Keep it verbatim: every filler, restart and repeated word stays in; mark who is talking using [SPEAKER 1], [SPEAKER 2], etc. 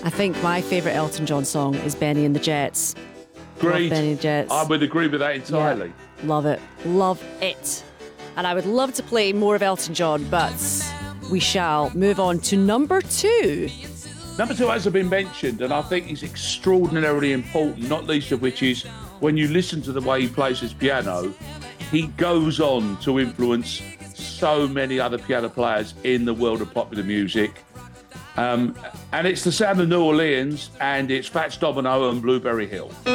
[SPEAKER 1] I think my favourite Elton John song is Benny and the Jets.
[SPEAKER 2] Agreed.
[SPEAKER 1] Love Benny and the Jets.
[SPEAKER 2] I would agree with that entirely.
[SPEAKER 1] Yeah, love it. Love it. And I would love to play more of Elton John, but we shall move on to number two.
[SPEAKER 2] Number two hasn't been mentioned, and I think is extraordinarily important, not least of which is when you listen to the way he plays his piano, he goes on to influence so many other piano players in the world of popular music. Um, and it's the sound of New Orleans, and it's Fats Domino and Blueberry Hill.